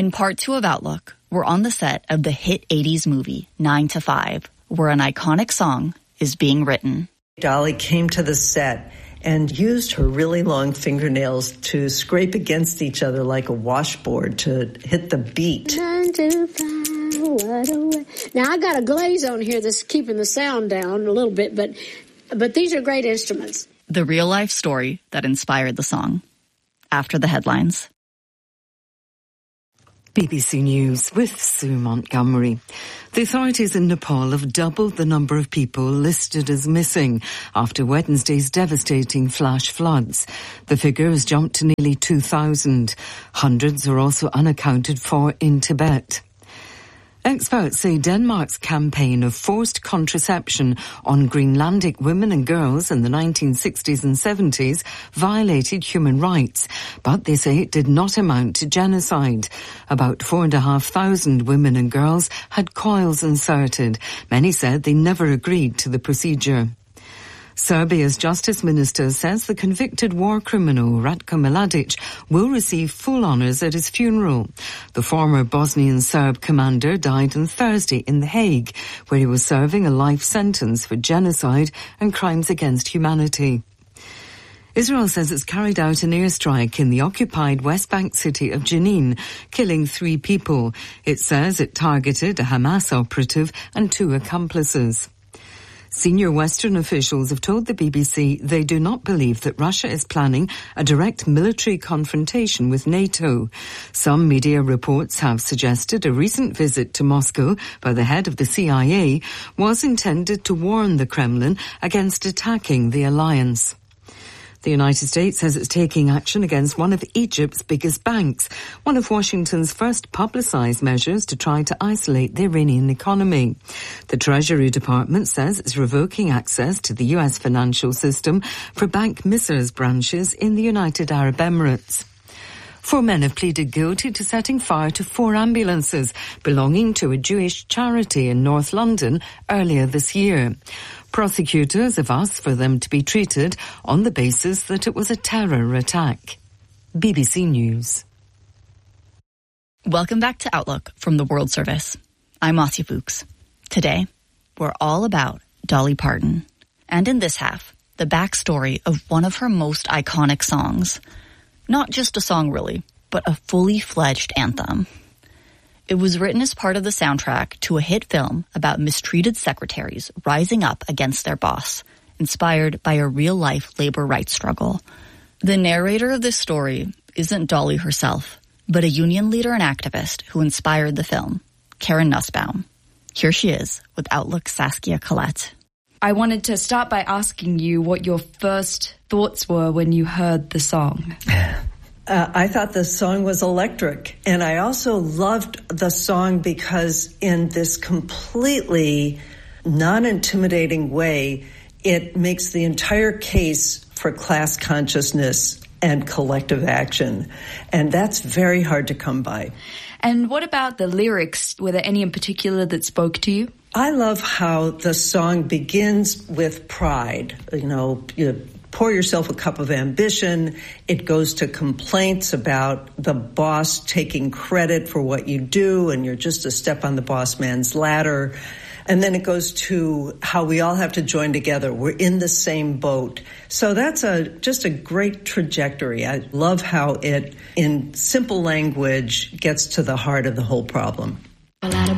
In part 2 of Outlook, we're on the set of the hit 80s movie 9 to 5, where an iconic song is being written. Dolly came to the set and used her really long fingernails to scrape against each other like a washboard to hit the beat. 9 to 5, what a way. Now, I got a glaze on here that's keeping the sound down a little bit, but these are great instruments. The real-life story that inspired the song. After the headlines. BBC News with Sue Montgomery. The authorities in Nepal have doubled the number of people listed as missing after Wednesday's devastating flash floods. The figure has jumped to nearly 2,000. Hundreds are also unaccounted for in Tibet. Experts say Denmark's campaign of forced contraception on Greenlandic women and girls in the 1960s and 70s violated human rights, but they say it did not amount to genocide. About 4,500 women and girls had coils inserted. Many said they never agreed to the procedure. Serbia's Justice Minister says the convicted war criminal Ratko Mladic will receive full honours at his funeral. The former Bosnian Serb commander died on Thursday in The Hague, where he was serving a life sentence for genocide and crimes against humanity. Israel says it's carried out an airstrike in the occupied West Bank city of Jenin, killing 3 people. It says it targeted a Hamas operative and 2 accomplices. Senior Western officials have told the BBC they do not believe that Russia is planning a direct military confrontation with NATO. Some media reports have suggested a recent visit to Moscow by the head of the CIA was intended to warn the Kremlin against attacking the alliance. The United States says it's taking action against one of Egypt's biggest banks, one of Washington's first publicized measures to try to isolate the Iranian economy. The Treasury Department says it's revoking access to the U.S. financial system for Bank Misr's branches in the United Arab Emirates. 4 men have pleaded guilty to setting fire to 4 ambulances belonging to a Jewish charity in North London earlier this year. Prosecutors have asked for them to be treated on the basis that it was a terror attack. BBC News. Welcome back to Outlook from the World Service. I'm Marcia Fuchs. Today, we're all about Dolly Parton. And in this half, the backstory of one of her most iconic songs. Not just a song, really, but a fully fledged anthem. It was written as part of the soundtrack to a hit film about mistreated secretaries rising up against their boss, inspired by a real-life labor rights struggle. The narrator of this story isn't Dolly herself, but a union leader and activist who inspired the film, Karen Nussbaum. Here she is with Outlook's Saskia Collette. I wanted to start by asking you what your first thoughts were when you heard the song. I thought the song was electric, and I also loved the song because in this completely non-intimidating way, it makes the entire case for class consciousness and collective action, and that's very hard to come by. And what about the lyrics? Were there any in particular that spoke to you? I love how the song begins with pride. You pour yourself a cup of ambition. It goes to complaints about the boss taking credit for what you do, and you're just a step on the boss man's ladder. And then it goes to how we all have to join together. We're in the same boat. So that's just a great trajectory. I love how it, in simple language, gets to the heart of the whole problem.